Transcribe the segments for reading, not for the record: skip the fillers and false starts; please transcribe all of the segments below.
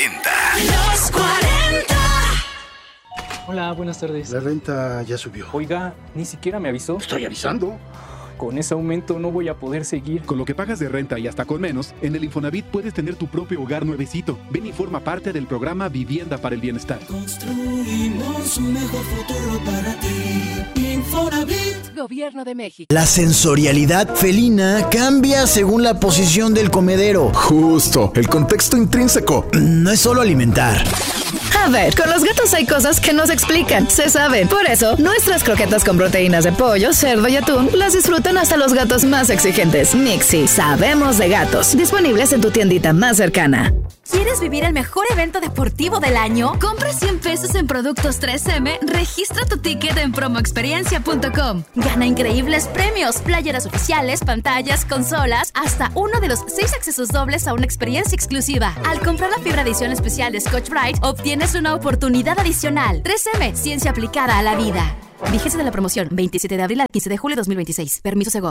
40. Los 40. Hola, buenas tardes. La renta ya subió. Oiga, ni siquiera me avisó. Estoy avisando. Con ese aumento no voy a poder seguir. Con lo que pagas de renta y hasta con menos, en el Infonavit puedes tener tu propio hogar nuevecito. Ven y forma parte del programa Vivienda para el Bienestar. Construimos un mejor futuro para ti. Infonavit. Gobierno de México. La sensorialidad felina cambia según la posición del comedero. Justo, el contexto intrínseco. No es solo alimentar. A ver, con los gatos hay cosas que no se explican, se saben. Por eso, nuestras croquetas con proteínas de pollo, cerdo y atún las disfrutan hasta los gatos más exigentes. Mixi, sabemos de gatos. Disponibles en tu tiendita más cercana. ¿Quieres vivir el mejor evento deportivo del año? Compra 100 pesos en productos 3M, registra tu ticket en promoexperiencia.com. Gana increíbles premios, playeras oficiales, pantallas, consolas, hasta uno de los 6 accesos dobles a una experiencia exclusiva. Al comprar la fibra edición especial de Scotch-Brite, obtienes una oportunidad adicional. 3M, ciencia aplicada a la vida. Vigencia de la promoción, 27 de abril al 15 de julio de 2026. Permiso Segov.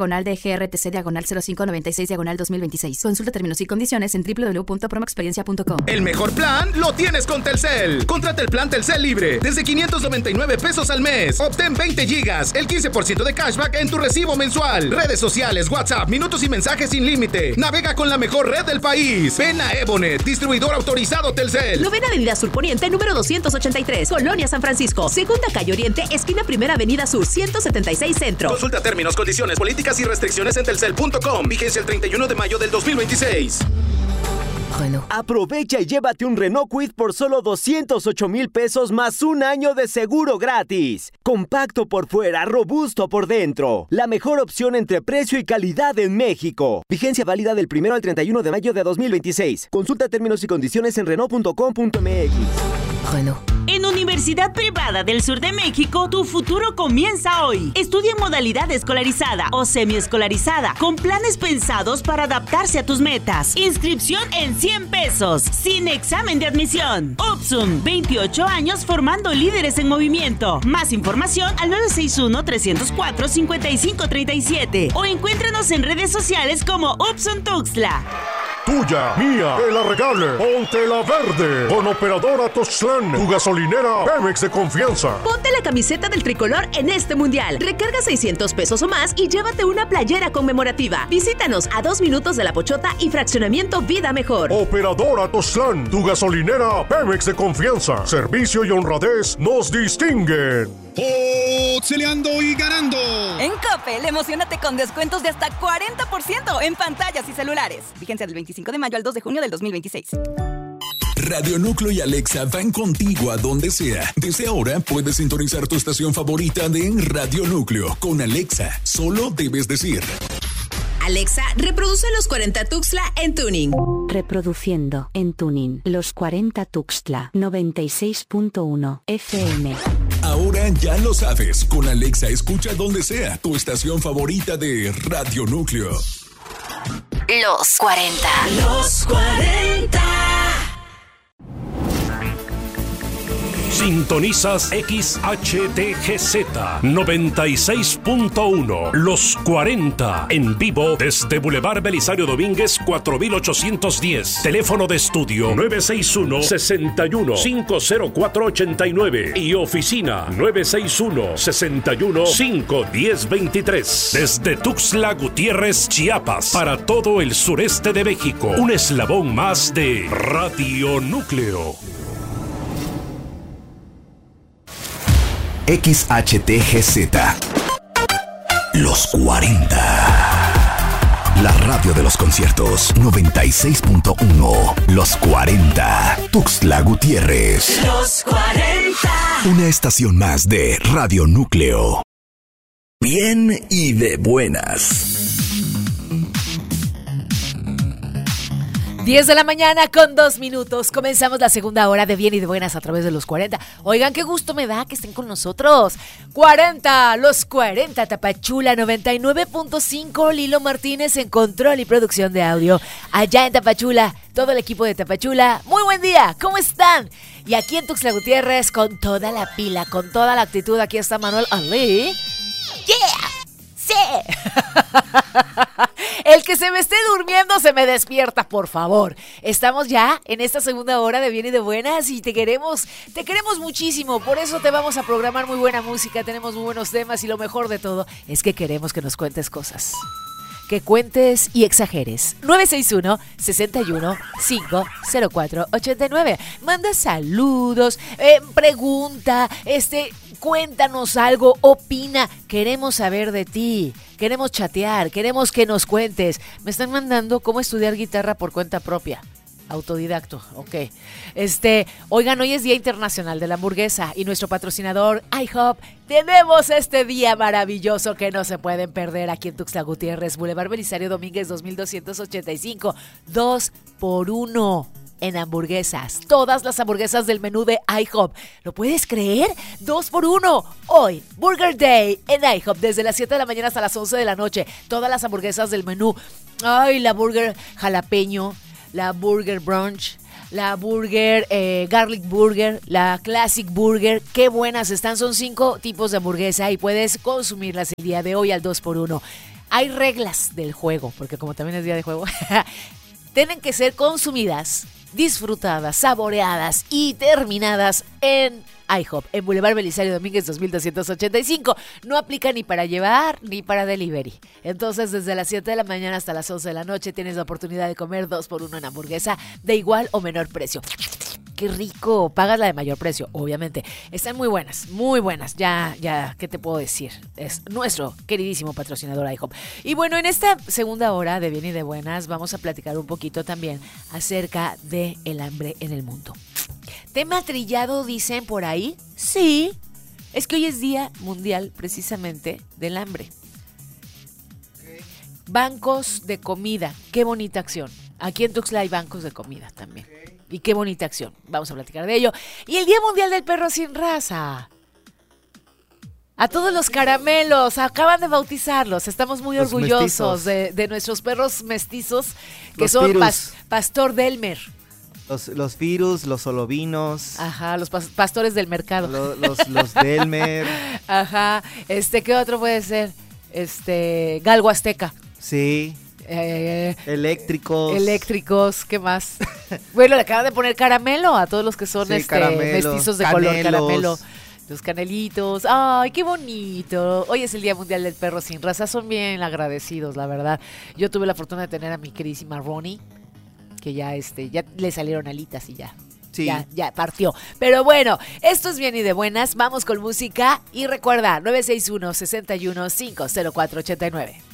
SG/DGRTC/0596/2026. Consulta términos y condiciones en www.promoexperiencia.com. El mejor plan lo tienes con Telcel. Contrata el plan Telcel libre desde 599 pesos al mes. Obtén 20 gigas, el 15% de cashback en tu recibo mensual. Redes sociales, WhatsApp, minutos y mensajes sin límite. Navega con la mejor red del país. Ven a Ebonet, distribuidor autorizado Telcel. Novena Avenida Sur Poniente, número 283, Colonia San Francisco. Segunda Calle Oriente, esquina Primera Avenida Sur, 176 Centro. Consulta términos, condiciones, políticas y restricciones en telcel.com. Vigencia el 31 de mayo del 2026. Aprovecha y llévate un Renault Kwid por solo 208,000 pesos más un año de seguro gratis. Compacto por fuera, robusto por dentro. La mejor opción entre precio y calidad en México. Vigencia válida del 1 al 31 de mayo de 2026. Consulta términos y condiciones en Renault.com.mx. En Universidad Privada del Sur de México, tu futuro comienza hoy. Estudia en modalidad escolarizada o semiescolarizada, con planes pensados para adaptarse a tus metas. Inscripción en 100 pesos, sin examen de admisión. Upsum, 28 años formando líderes en movimiento. Más información al 961-304-5537 o encuéntranos en redes sociales como Upsum Tuxtla. Tuya, mía, que la regale, ponte la verde. Con Operadora Tuxtlán, tu gasolinera Pemex de confianza. Ponte la camiseta del tricolor en este mundial. Recarga 600 pesos o más y llévate una playera conmemorativa. Visítanos a 2 minutos de La Pochota y Fraccionamiento Vida Mejor. Operadora Tuxtlán, tu gasolinera Pemex de confianza. Servicio y honradez nos distinguen. ¡Oxeleando y ganando! En Coppel, emocionate con descuentos de hasta 40% en pantallas y celulares. Vigencia del 25 de mayo al 2 de junio del 2026. Radio Núcleo y Alexa van contigo a donde sea. Desde ahora puedes sintonizar tu estación favorita de Radio Núcleo. Con Alexa, solo debes decir: Alexa, reproduce Los 40 Tuxtla en tuning. Reproduciendo en tuning Los 40 Tuxtla 96.1 FM. Ahora ya lo sabes. Con Alexa escucha donde sea tu estación favorita de Radio Núcleo. Los 40. Los 40. Sintonizas XHTGZ 96.1 Los 40 en vivo desde Boulevard Belisario Domínguez 4810. Teléfono de estudio 961-61-50489 y oficina 961-61-51023. Desde Tuxtla Gutiérrez, Chiapas, para todo el sureste de México. Un eslabón más de Radio Núcleo. XHTGZ Los 40. La radio de los conciertos 96.1 Los 40. Tuxtla Gutiérrez. Los 40. Una estación más de Radio Núcleo. Bien y de buenas. 10 de la mañana con 2 minutos. Comenzamos la segunda hora de Bien y de Buenas a través de Los 40. Oigan, qué gusto me da que estén con nosotros. 40, Los 40, Tapachula 99.5. Lilo Martínez en control y producción de audio. Allá en Tapachula, todo el equipo de Tapachula. Muy buen día, ¿cómo están? Y aquí en Tuxtla Gutiérrez, con toda la pila, con toda la actitud, aquí está Manuel Ali. ¡Yeah! ¡Sí! El que se me esté durmiendo se me despierta, por favor. Estamos ya en esta segunda hora de Bien y de Buenas y te queremos muchísimo. Por eso te vamos a programar muy buena música, tenemos muy buenos temas y lo mejor de todo es que queremos que nos cuentes cosas. Que cuentes y exageres. 961-61-504-89. Manda saludos, pregunta, cuéntanos algo, opina. Queremos saber de ti, queremos chatear, queremos que nos cuentes. Me están mandando cómo estudiar guitarra por cuenta propia. Autodidacto, ok. Oigan, hoy es Día Internacional de la Hamburguesa y nuestro patrocinador IHOP. Tenemos este día maravilloso que no se pueden perder aquí en Tuxtla Gutiérrez, Boulevard Belisario Domínguez 2285, 2x1 en hamburguesas. Todas las hamburguesas del menú de IHOP. ¿Lo puedes creer? 2x1. Hoy, Burger Day en IHOP desde las 7 de la mañana hasta las 11 de la noche. Todas las hamburguesas del menú. Ay, la burger jalapeño, la burger brunch, la burger garlic burger, la classic burger. Qué buenas están, son 5 tipos de hamburguesa y puedes consumirlas el día de hoy al 2x1. Hay reglas del juego, porque como también es día de juego, tienen que ser consumidas, disfrutadas, saboreadas y terminadas en IHOP, en Boulevard Belisario Domínguez 2285. No aplica ni para llevar ni para delivery. Entonces, desde las 7 de la mañana hasta las 11 de la noche tienes la oportunidad de comer 2x1 en hamburguesa de igual o menor precio. ¡Qué rico! Pagas la de mayor precio, obviamente. Están muy buenas, muy buenas. Ya, ¿qué te puedo decir? Es nuestro queridísimo patrocinador IHOP. Y bueno, en esta segunda hora de Bien y de Buenas vamos a platicar un poquito también acerca del hambre en el mundo. ¿Tema trillado dicen por ahí? Sí, es que hoy es Día Mundial precisamente del Hambre. Bancos de comida, qué bonita acción. Aquí en Tuxtla hay bancos de comida también. Y qué bonita acción, vamos a platicar de ello. Y el Día Mundial del Perro Sin Raza. A todos los caramelos, acaban de bautizarlos. Estamos muy orgullosos de nuestros perros mestizos, que los son Pastor Delmer. Los virus, los olovinos. Ajá, los pastores del mercado. Los Delmer. Ajá, ¿qué otro puede ser? Galgo Azteca. Sí. Eléctricos, ¿qué más? Bueno, le acaban de poner caramelo a todos los que son mestizos de color caramelo. Los canelitos. ¡Ay, qué bonito! Hoy es el Día Mundial del Perro Sin Raza. Son bien agradecidos, la verdad. Yo tuve la fortuna de tener a mi queridísima Ronnie, que ya le salieron alitas y ya. Sí. Ya partió. Pero bueno, esto es Bien y de Buenas. Vamos con música y recuerda, 961-61-504-89.